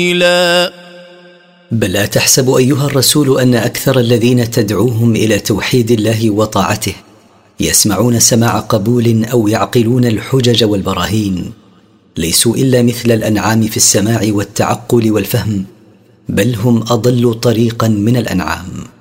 بل لا تحسب أيها الرسول أن أكثر الذين تدعوهم إلى توحيد الله وطاعته يسمعون سماع قبول أو يعقلون الحجج والبراهين، ليسوا إلا مثل الأنعام في السماع والتعقل والفهم، بل هم أضل طريقا من الأنعام.